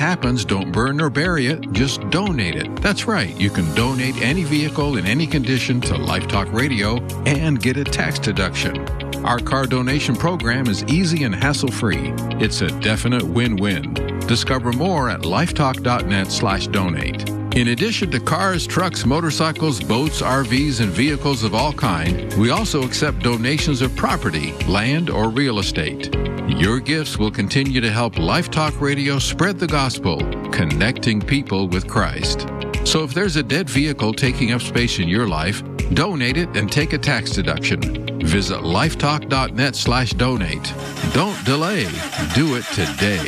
happens, don't burn or bury it, just donate it. That's right, you can donate any vehicle in any condition to Life Talk Radio and get a tax deduction. Our car donation program is easy and hassle-free. It's a definite win-win. Discover more at lifetalk.net/donate. In addition to cars, trucks, motorcycles, boats, RVs, and vehicles of all kind, we also accept donations of property, land, or real estate. Your gifts will continue to help Life Talk Radio spread the gospel, connecting people with Christ. So if there's a dead vehicle taking up space in your life, donate it and take a tax deduction. Visit lifetalk.net/donate. Don't delay. Do it today.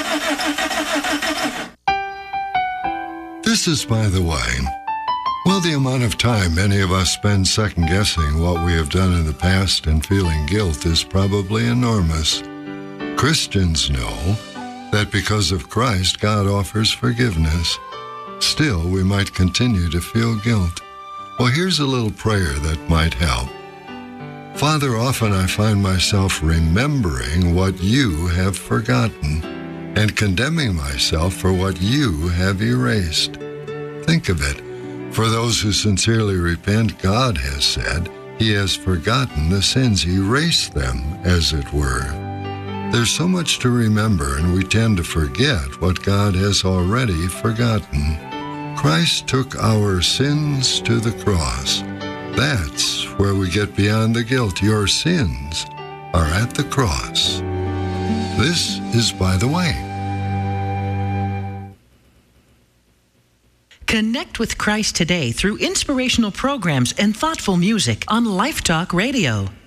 This is By the Way. Well, the amount of time many of us spend second-guessing what we have done in the past and feeling guilt is probably enormous. Christians know that because of Christ, God offers forgiveness. Still, we might continue to feel guilt. Well, here's a little prayer that might help. Father, often I find myself remembering what you have forgotten and condemning myself for what you have erased. Think of it. For those who sincerely repent, God has said he has forgotten the sins, erased them, as it were. There's so much to remember, and we tend to forget what God has already forgotten. Christ took our sins to the cross. That's where we get beyond the guilt. Your sins are at the cross. This is By the Way. Connect with Christ today through inspirational programs and thoughtful music on Life Talk Radio.